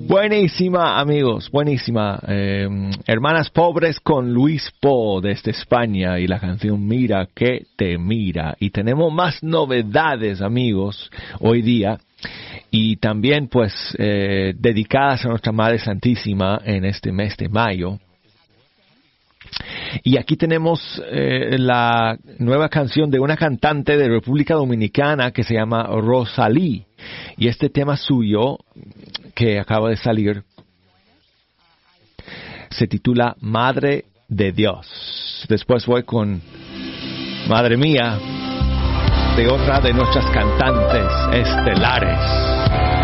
Buenísima, amigos, buenísima. Hermanas Pobres con Luis Po desde España y la canción Mira que te mira. Y tenemos más novedades, amigos, hoy día. Y también, pues, dedicadas a nuestra Madre Santísima en este mes de mayo. Y aquí tenemos la nueva canción de una cantante de República Dominicana que se llama Rosalí. Y este tema suyo, que acaba de salir, se titula Madre de Dios. Después voy con Madre Mía, de otra de nuestras cantantes estelares.